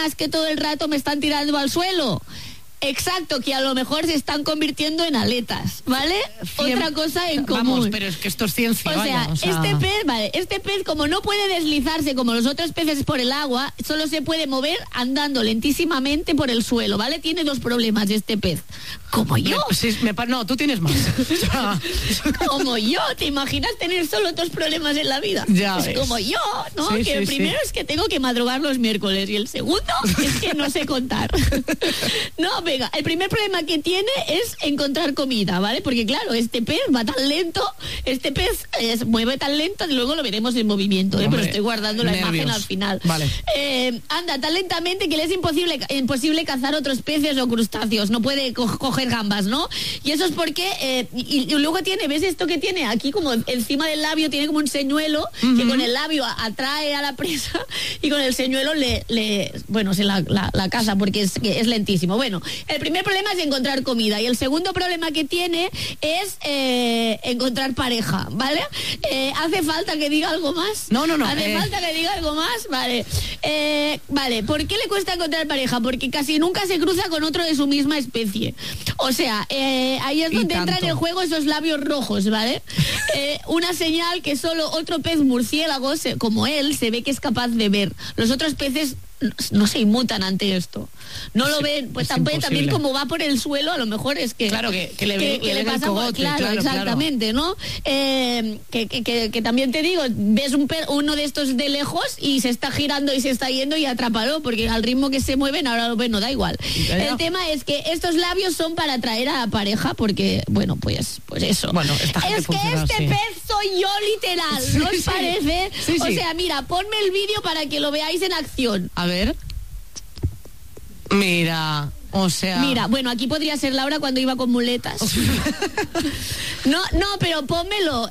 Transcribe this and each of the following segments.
problemas que todo el rato me están tirando al suelo. Exacto, que a lo mejor se están convirtiendo en aletas, ¿vale? Otra cosa en común. Vamos, pero es que esto es ciencia, o sea, este pez, como no puede deslizarse como los otros peces por el agua, solo se puede mover andando lentísimamente por el suelo, ¿vale? Tiene dos problemas este pez. Como yo. No, tú tienes más. Como yo, ¿te imaginas tener solo dos problemas en la vida? Ya es ves. como yo, ¿no? Sí, que el primero es que tengo que madrugar los miércoles y el segundo es que no sé contar. No, venga, el primer problema que tiene es encontrar comida, ¿vale? Porque claro, este pez va tan lento, mueve tan lento, y luego lo veremos en movimiento, ¿eh? Pero estoy guardando la imagen al final. Vale. Anda tan lentamente que le es imposible cazar otros peces o crustáceos, no puede coger gambas, ¿no? Y eso es porque, y luego ves esto que tiene aquí como encima del labio, tiene como un señuelo que con el labio atrae a la presa y con el señuelo se la caza porque es lentísimo. Bueno, el primer problema es encontrar comida y el segundo problema que tiene es encontrar pareja, ¿vale? ¿Hace falta que diga algo más? No. ¿Hace falta que diga algo más? Vale. Vale, ¿por qué le cuesta encontrar pareja? Porque casi nunca se cruza con otro de su misma especie. O sea, ahí es donde entran en juego esos labios rojos, ¿vale? Una señal que solo otro pez murciélago, como él, se ve que es capaz de ver. Los otros peces no se inmutan ante esto. No lo ven, pues también como va por el suelo, a lo mejor es que... Claro, que le pasa por... Claro, exactamente, ¿no? Que también te digo, ves uno de estos de lejos y se está girando y se está yendo y atrápalo, porque al ritmo que se mueven, ahora lo ven, no da igual. El tema es que estos labios son para atraer a la pareja, porque, bueno, pues eso. Bueno, es que este pez soy yo literal, ¿no os parece? Sí. O sea, mira, ponme el vídeo para que lo veáis en acción. A ver. Mira, o sea... Mira, bueno, aquí podría ser Laura cuando iba con muletas. No, pero pónmelo.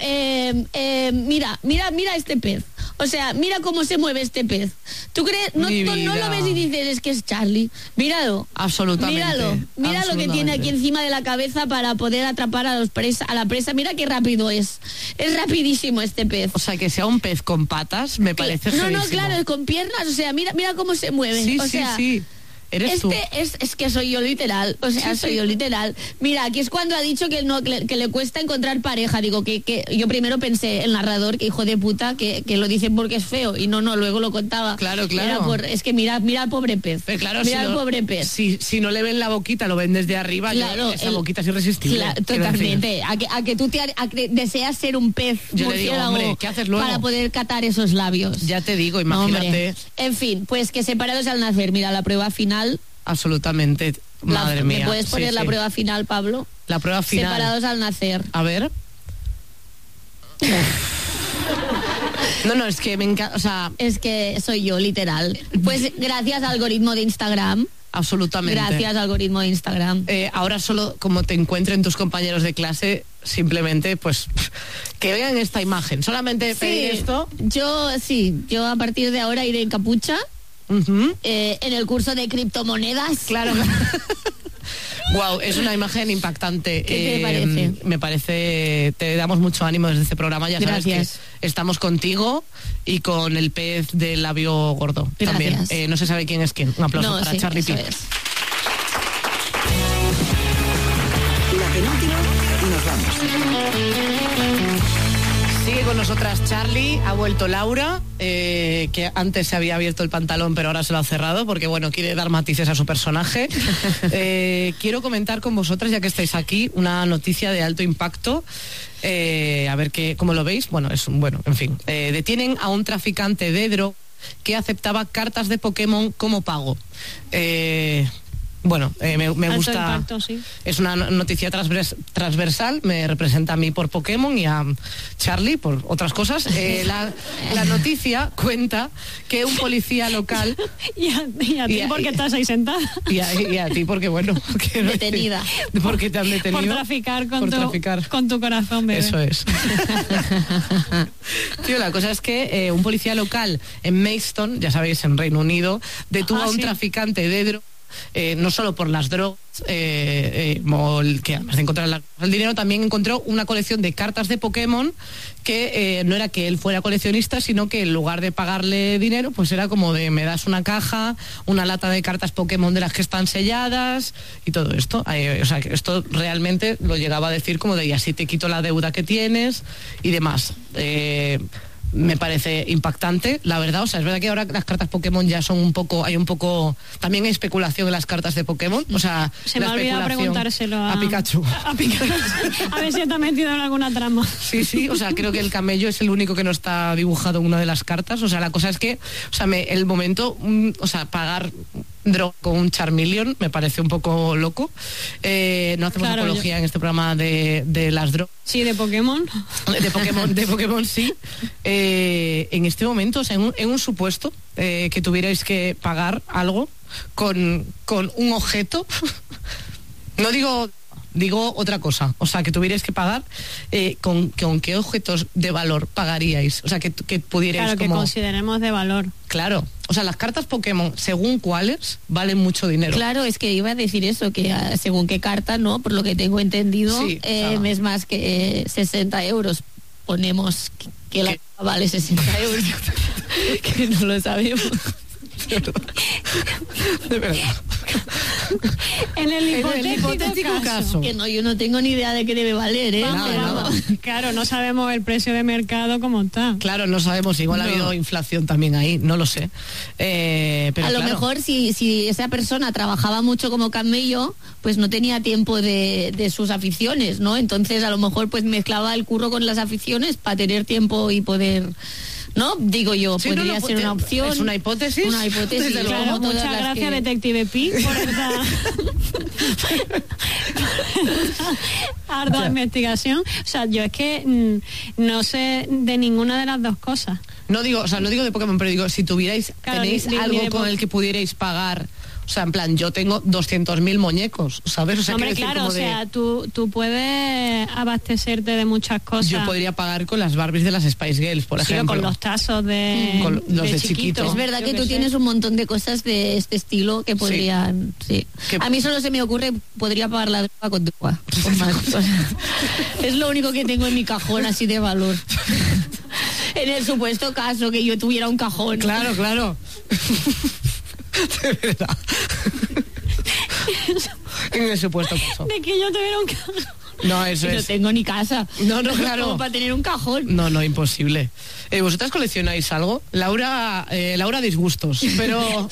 Mira este pez. O sea, mira cómo se mueve este pez. ¿Tú crees? No lo ves y dices, es que es Charlie. Míralo. Absolutamente. Mira lo que tiene aquí encima de la cabeza para poder atrapar a la presa. Mira qué rápido es. Es rapidísimo este pez. O sea, que sea un pez con patas me parece No, claro, con piernas. O sea, mira cómo se mueve. Sí. Eres tú. Es que soy yo literal, o sea, soy yo literal. Mira, aquí es cuando ha dicho que le cuesta encontrar pareja. Digo que yo primero pensé, el narrador, que hijo de puta, que lo dicen porque es feo, y no, luego lo contaba. Claro. Es que mira al pobre pez. Claro, mira al pobre pez. Si no le ven la boquita, lo ven desde arriba, claro, esa boquita es irresistible. Claro, totalmente. A que tú deseas ser un pez murciélago, ¿qué haces luego? Para poder catar esos labios. Ya te digo, imagínate. No, en fin, pues que separados al nacer. Mira, la prueba final. Absolutamente, madre mía. ¿Me puedes poner la prueba final, Pablo? La prueba final. Separados al nacer. A ver. No, es que me encanta, o sea... Es que soy yo, literal. Pues gracias al algoritmo de Instagram. Absolutamente. Gracias, algoritmo de Instagram. Ahora solo como te encuentren tus compañeros de clase, simplemente pues que vean esta imagen. Solamente pedir esto. Yo a partir de ahora iré en capucha. En el curso de criptomonedas. Claro. Wow, es una imagen impactante. ¿Qué te parece? Me parece, te damos mucho ánimo desde este programa. Ya sabes que estamos contigo y con el pez del labio gordo. Gracias. También. No se sabe quién es quién. Un aplauso para Charlie P. La penúltima y nos vamos. Sigue con nosotras Charlie, ha vuelto Laura, que antes se había abierto el pantalón pero ahora se lo ha cerrado porque bueno, quiere dar matices a su personaje. Quiero comentar con vosotras, ya que estáis aquí, una noticia de alto impacto. A ver cómo lo veis. En fin. Detienen a un traficante de droga que aceptaba cartas de Pokémon como pago. Me gusta. Impacto, sí. Es una noticia transversal, me representa a mí por Pokémon y a Charlie por otras cosas. La noticia cuenta que un policía local... y a ti porque estás ahí sentada. Y a ti porque, detenida. Porque te han detenido. Por traficar con tu corazón, bebé. Eso es. Tío, la cosa es que un policía local en Maidstone, ya sabéis, en Reino Unido, detuvo a un traficante de droga no solo por las drogas, que además de encontrar el dinero, también encontró una colección de cartas de Pokémon que no era que él fuera coleccionista, sino que en lugar de pagarle dinero, pues era como de me das una caja, una lata de cartas Pokémon de las que están selladas y todo esto. O sea, que esto realmente lo llegaba a decir como de y así te quito la deuda que tienes y demás. Me parece impactante, la verdad. O sea, es verdad que ahora las cartas Pokémon ya son hay un poco, también hay especulación en las cartas de Pokémon. O sea, se me ha olvidado preguntárselo a Pikachu. A Pikachu. A ver si está metido en alguna trama. Sí, o sea, creo que el camello es el único que no está dibujado en una de las cartas. O sea, la cosa es que, o sea, el momento, o sea, pagar droga con un Charmeleon me parece un poco loco. No hacemos apología en este programa de las drogas. Sí, de Pokémon. De Pokémon sí. En este momento, o sea, en un supuesto que tuvierais que pagar algo con un objeto, no digo otra cosa, o sea, que tuvierais que pagar, ¿con qué objetos de valor pagaríais? O sea, que pudierais que consideremos de valor. Claro, o sea, las cartas Pokémon, según cuáles, valen mucho dinero. Claro, es que iba a decir eso, que según qué carta, ¿no? Por lo que tengo entendido, sí, es más que 60 euros. Ponemos que la vale 60 euros, que no lo sabemos. De verdad. En el hipotético caso. Que no, yo no tengo ni idea de qué debe valer, ¿eh? Nada. Claro, no sabemos el precio de mercado como está. Claro, no sabemos, igual ha habido inflación también ahí, no lo sé. Pero a lo mejor si esa persona trabajaba mucho como camello, pues no tenía tiempo de sus aficiones, ¿no? Entonces a lo mejor pues mezclaba el curro con las aficiones para tener tiempo y poder... ¿No? Digo yo, sí, podría ser una opción. Es una hipótesis. Una hipótesis. Claro, muchas gracias, Detective Pi, por esta ardua investigación. O sea, yo es que no sé de ninguna de las dos cosas. No digo de Pokémon, pero digo, si tenéis algo con el que pudierais pagar. O sea, en plan, yo tengo 200.000 muñecos, ¿sabes? O sea, hombre, claro, o sea, tú puedes abastecerte de muchas cosas. Yo podría pagar con las Barbies de las Spice Girls, por ejemplo. Con los tazos de los de chiquito. Es verdad que tú tienes un montón de cosas de este estilo que podrían... Sí. A mí solo se me ocurre, podría pagar la droga con droga. Es lo único que tengo en mi cajón así de valor. En el supuesto caso que yo tuviera un cajón. Claro. De verdad. En el supuesto caso. De que yo tuviera un cajón. No, eso es. No tengo ni casa. No, claro. Como para tener un cajón. No, imposible. ¿Vosotras coleccionáis algo? Laura disgustos, pero...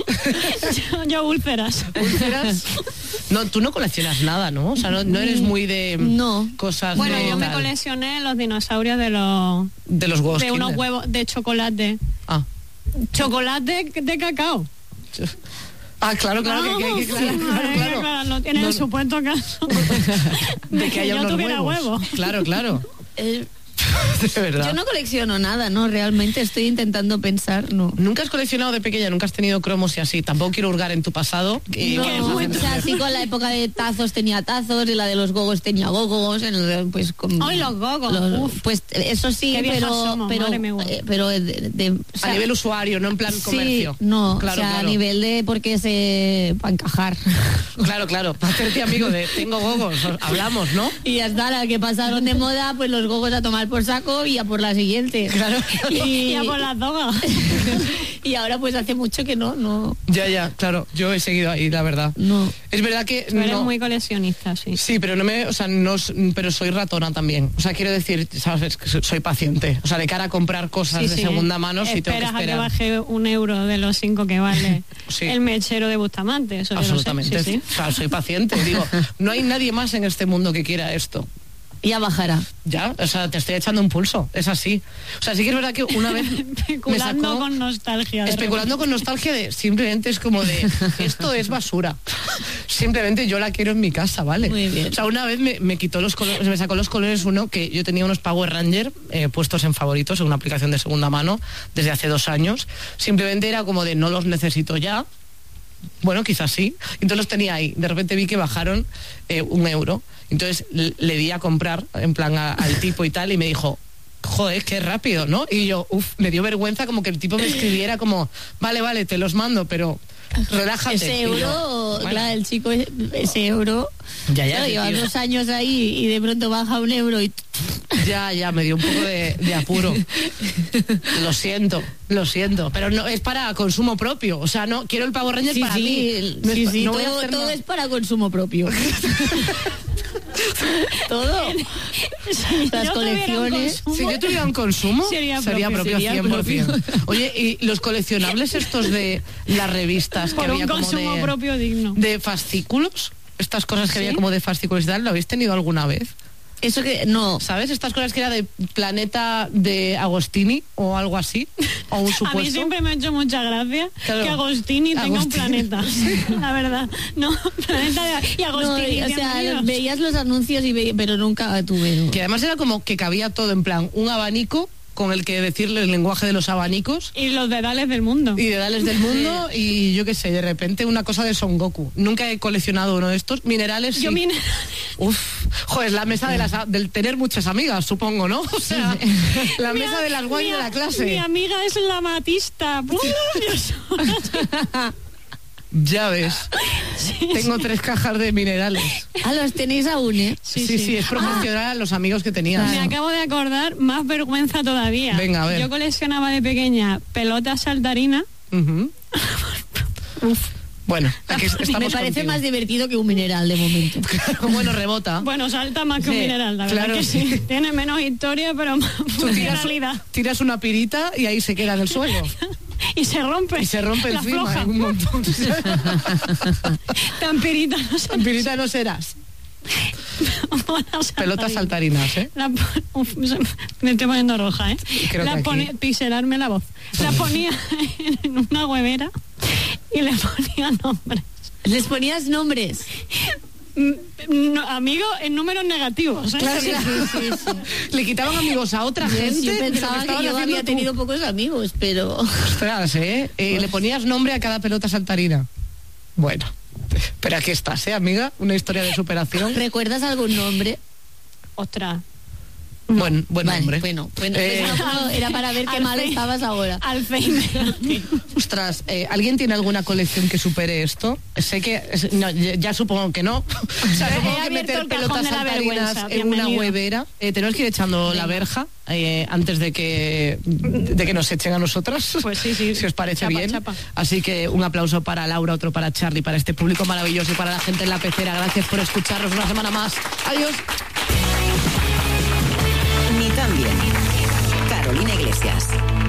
yo úlceras. ¿Úlceras? No, tú no coleccionas nada, ¿no? O sea, no eres muy de cosas. Bueno, yo me coleccioné los dinosaurios de los huevos. De unos huevos de chocolate. Chocolate de cacao. Claro, claro. En el supuesto caso de que haya yo tuviera huevos. Claro. De verdad. Yo no colecciono nada, ¿no? Realmente estoy intentando pensar, no. ¿Nunca has coleccionado de pequeña? ¿Nunca has tenido cromos y así? Tampoco quiero hurgar en tu pasado. O sea, sí, con la época de tazos tenía tazos, y la de los gogos tenía gogos, pues con... ¡Ay, los gogos! Pues eso sí, pero o sea, a nivel usuario, no en plan comercio. No, claro, o sea, a nivel de porque para encajar. Claro, para hacerte amigo de tengo gogos, hablamos, ¿no? Y ya está, la que pasaron de moda, pues los gogos a tomar por saco y a por la siguiente. Claro. Y a por las drogas. Y ahora pues hace mucho que no. Ya, claro, yo he seguido ahí, la verdad. No. Es verdad que tú eres muy coleccionista, sí. Sí, pero pero soy ratona también. O sea, quiero decir, sabes, que soy paciente. O sea, de cara a comprar cosas de segunda mano, sí tengo que esperar. A que baje €1 de los 5 que vale el mechero de Bustamante. Eso absolutamente. Sí. O sea, soy paciente. Digo, no hay nadie más en este mundo que quiera esto. Ya bajará. Ya, o sea, te estoy echando un pulso, es así. O sea, sí que es verdad que una vez especulando con nostalgia. Especulando con nostalgia de simplemente es como de esto es basura. Simplemente yo la quiero en mi casa, ¿vale? Muy bien. O sea, una vez me quitó los colores, me sacó los colores uno que yo tenía unos Power Ranger puestos en favoritos en una aplicación de segunda mano desde hace 2 años. Simplemente era como de no los necesito ya. Bueno, quizás sí. Entonces los tenía ahí. De repente vi que bajaron €1. Entonces le di a comprar en plan al tipo y tal y me dijo, joder, qué rápido, ¿no? Y yo, me dio vergüenza como que el tipo me escribiera como, vale, te los mando, pero Relájate. Ese euro, Bueno. claro, el chico, ese euro. Ya, claro, sí, lleva tío. 2 años ahí y de pronto baja 1 euro y... Ya, me dio un poco de apuro. Lo siento. Pero no es para consumo propio. O sea, no quiero el Power Ranger para mí. No es sí, no voy a todo, hacer todo nada. es para consumo propio. Todo. Las yo tuviera un colecciones. consumo, Si yo tuviera un consumo, Sería sería propio, propio sería 100%. Oye, ¿y los coleccionables estos de las revistas que por había un como consumo de, propio digno. de fascículos? Estas cosas que había como de fascículos y tal, ¿lo habéis tenido alguna vez? Eso que no. ¿Sabes? Estas cosas que era de Planeta de Agostini o algo así, o un A supuesto. mí siempre me ha hecho mucha gracia Claro. que Agostini tenga un Agostini. planeta. La verdad. No, planeta y No, Agostini. o sea, bienvenidos. veías los anuncios pero nunca tuve. ¿no? Que además era como que cabía todo en plan, un abanico con el que decirle el lenguaje de los abanicos Y los dedales del mundo. y de Dales del Mundo y yo qué sé, de repente una cosa de Son Goku. Nunca he coleccionado uno de estos. Minerales sí. Yo Uf, joder, la mesa del tener muchas amigas, supongo, ¿no? O sea, la mesa de las guay de la clase. Mi amiga es la matista. Ya ves. Tengo 3 cajas de minerales. Ah, los tenéis aún, ¿eh? Sí, es promocionar a los amigos que tenías. Me acabo de acordar, más vergüenza todavía. Venga, a ver. Yo coleccionaba de pequeña pelotas saltarinas. Ujú. Bueno, aquí estamos Me parece contigo. más divertido que un mineral de momento. Bueno, rebota. Bueno, salta más que un Sí, mineral, la verdad claro, que sí. sí. Tiene menos historia, pero más Tú funcionalidad. tiras una pirita y ahí se queda en el suelo. Y se rompe. Y se rompe la encima, floja. un montón. Tan pirita no sé. Pirita no serás. Pelotas Pelotas saltarinas, ¿eh? Me estoy poniendo roja, ¿eh? Creo que aquí. Pixelarme la voz. La ponía en una huevera y le ponía nombres. ¿Les ponías nombres? Amigo en números negativos, ¿eh? Claro, claro. Le quitaban amigos a otra gente. Yo de lo pensaba que estabas yo haciendo había tú. tenido pocos amigos, pero... Ostras, ¿eh? Le ponías nombre a cada pelota saltarina. Bueno, pero aquí estás, ¿eh, amiga? Una historia de superación. ¿Recuerdas algún nombre? Ostras. Buen Vale, nombre. bueno, pues Eh, no, era para ver qué mal estabas ahora. Alzheimer. Ostras, ¿alguien tiene alguna colección que supere esto? Sé que, no, ya supongo que no. O sea, He supongo que abierto meter el cajón pelotas de la saltarinas vergüenza, en una bienvenido. huevera. Tenemos que ir echando la verja antes de que nos echen a nosotras. Pues sí, Si os parece Chapa, bien. chapa. Así que un aplauso para Laura, otro para Charlie, para este público maravilloso y para la gente en la pecera. Gracias por escucharnos una semana más. Adiós. Ni tan bien. Carolina Iglesias.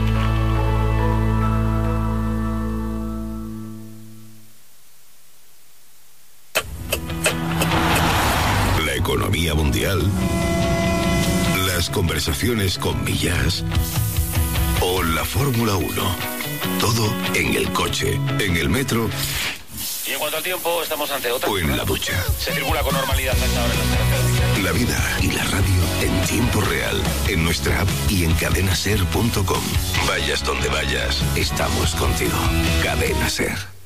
La economía mundial, las conversaciones con millas o la Fórmula 1. Todo en el coche, en el metro Y en cuanto al tiempo, estamos ante otra. o en la ducha. Se circula con normalidad a esta hora en las carreteras. La vida y la radio en tiempo real, en nuestra app y en cadenaser.com. Vayas donde vayas, estamos contigo. Cadena Ser.